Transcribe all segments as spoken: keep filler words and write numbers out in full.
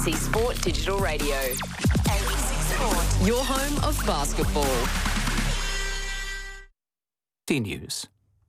C Sport Digital Radio. A B C Sport. Your home of basketball. T News.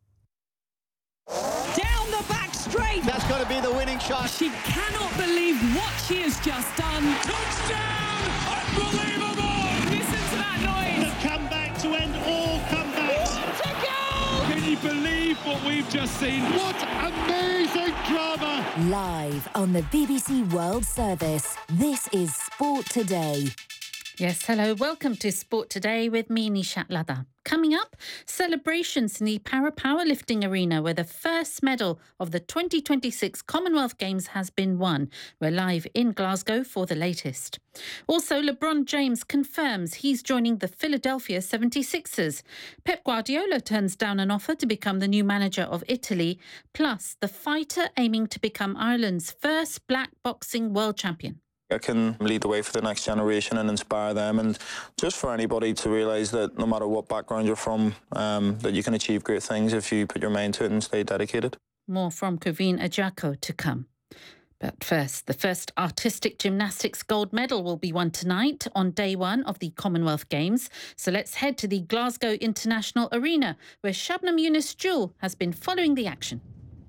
Down the back straight. That's got to be the winning shot. She cannot believe what she has just done. Touchdown! Unbelievable! Listen to that noise. The comeback to end all comebacks. What a goal! Can you believe what we've just seen? What amazing drama! Live on the B B C World Service, this is Sport Today. Yes, hello. Welcome to Sport Today with me, Nishat Ladha. Coming up, celebrations in the para powerlifting arena where the first medal of the twenty twenty-six Commonwealth Games has been won. We're live in Glasgow for the latest. Also, LeBron James confirms he's joining the Philadelphia seventy-sixers. Pep Guardiola turns down an offer to become the new manager of Italy. Plus, the fighter aiming to become Ireland's first black boxing world champion. I can lead the way for the next generation and inspire them, and just for anybody to realise that no matter what background you're from, um, that you can achieve great things if you put your mind to it and stay dedicated. More from Kaveen Ajako to come. But first, the first artistic gymnastics gold medal will be won tonight on day one of the Commonwealth Games. So let's head to the Glasgow International Arena, where Shabnam Yunus-Jewel has been following the action.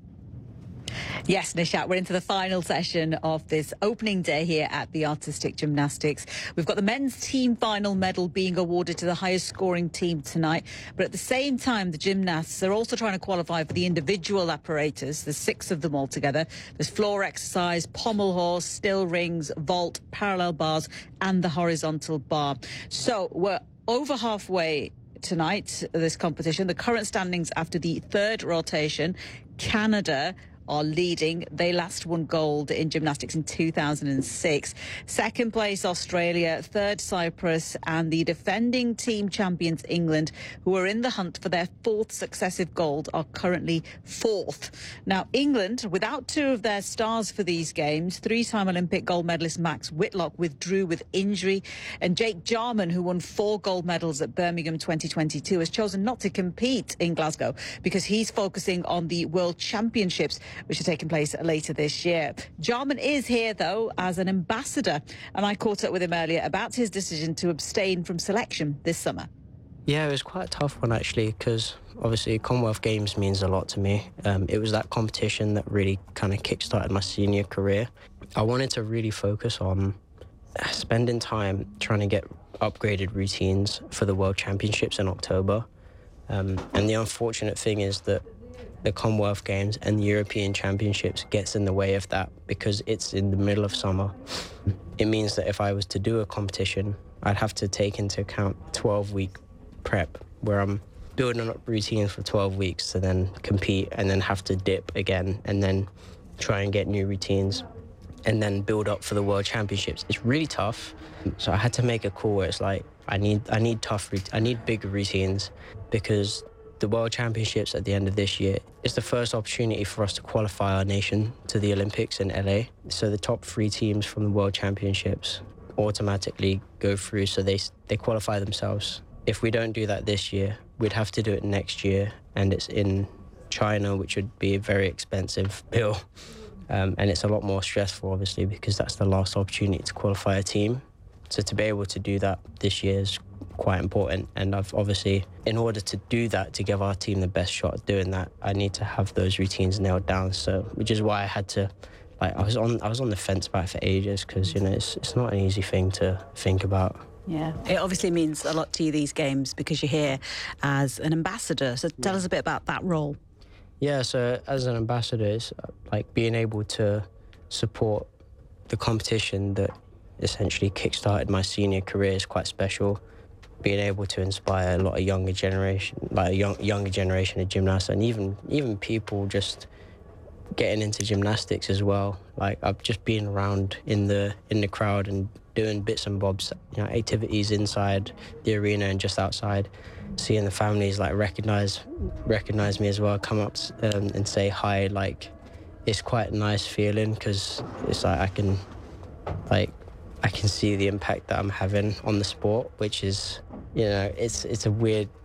Yes, Nishat, we're into the final session of this opening day here at the Artistic Gymnastics. We've got the men's team final medal being awarded to the highest scoring team tonight. But at the same time, the gymnasts are also trying to qualify for the individual apparatus. There's six of them altogether. There's floor exercise, pommel horse, still rings, vault, parallel bars and the horizontal bar. So we're over halfway tonight, this competition. The current standings after the third rotation, Canada are leading. They last won gold in gymnastics in two thousand six. Second place, Australia. Third, Cyprus. And the defending team champions, England, who are in the hunt for their fourth successive gold, are currently fourth. Now, England, without two of their stars for these games, three-time Olympic gold medalist Max Whitlock withdrew with injury. And Jake Jarman, who won four gold medals at Birmingham twenty twenty-two, has chosen not to compete in Glasgow because he's focusing on the World Championships, which are taking place later this year. Jarman is here, though, as an ambassador, and I caught up with him earlier about his decision to abstain from selection this summer. Yeah, it was quite a tough one, actually, because obviously Commonwealth Games means a lot to me. Um, it was that competition that really kind of kick-started my senior career. I wanted to really focus on spending time trying to get upgraded routines for the World Championships in October. Um, and the unfortunate thing is that the Commonwealth Games and the European Championships gets in the way of that because it's in the middle of summer. It means that if I was to do a competition, I'd have to take into account twelve-week prep, where I'm building up routines for twelve weeks to then compete and then have to dip again and then try and get new routines and then build up for the World Championships. It's really tough. So I had to make a call where it's like, I need, I need tough, I need bigger routines, because the World Championships at the end of this year is the first opportunity for us to qualify our nation to the Olympics in L A. So the top three teams from the World Championships automatically go through, so they they qualify themselves. If we don't do that this year, we'd have to do it next year, and it's in China, which would be a very expensive bill. Um, and it's a lot more stressful, obviously, because that's the last opportunity to qualify a team. So to be able to do that this year is quite important. And I've obviously, in order to do that, to give our team the best shot at doing that, I need to have those routines nailed down. So, which is why I had to, like, I was on, I was on the fence about it for ages, because, you know, it's, it's not an easy thing to think about. Yeah, it obviously means a lot to you, these games, because you're here as an ambassador. So tell us a bit about that role. Yeah, so as an ambassador, it's like being able to support the competition that essentially kick-started my senior career is quite special. Being able to inspire a lot of younger generation, like a young, younger generation of gymnasts, and even even people just getting into gymnastics as well. Like, I've just been around in the in the crowd and doing bits and bobs, you know, activities inside the arena and just outside. Seeing the families like recognize recognize me as well, come up um, and say hi. Like, it's quite a nice feeling, because it's like I can like. I can see the impact that I'm having on the sport, which is, you know, it's it's a weird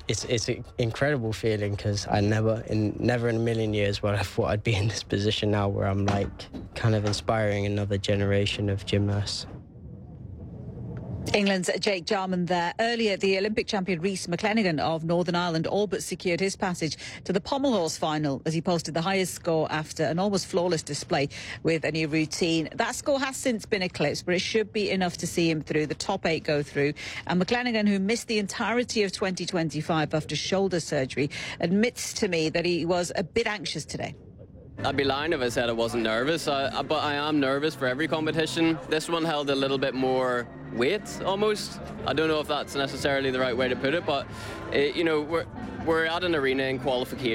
it's it's an incredible feeling because I never in never in a million years would I thought I'd be in this position now where I'm like kind of inspiring another generation of gymnasts. England's Jake Jarman there. Earlier, the Olympic champion Rhys McClenaghan of Northern Ireland all but secured his passage to the pommel horse final as he posted the highest score after an almost flawless display with a new routine. That score has since been eclipsed, but it should be enough to see him through. The top eight go through. And McClenaghan, who missed the entirety of twenty twenty-five after shoulder surgery, admits to me that he was a bit anxious today. I'd be lying if I said I wasn't nervous, I, but I am nervous for every competition. This one held a little bit more weight, almost. I don't know if that's necessarily the right way to put it, but, it, you know, we're, we're at an arena in qualification.